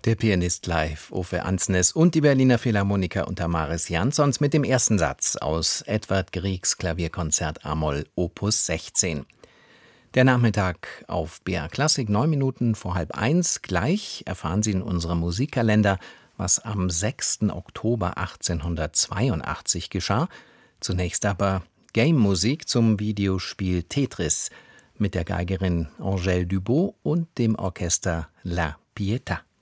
Der Pianist live, Ove Ansnes und die Berliner Philharmoniker unter Maris Jansons mit dem ersten Satz aus Edvard Griegs Klavierkonzert a-Moll Opus 16. Der Nachmittag auf BR Klassik, 9 Minuten vor 12:30. Gleich erfahren Sie in unserem Musikkalender, was am 6. Oktober 1882 geschah. Zunächst aber Game-Musik zum Videospiel Tetris mit der Geigerin Angèle Dubot und dem Orchester La Pietà.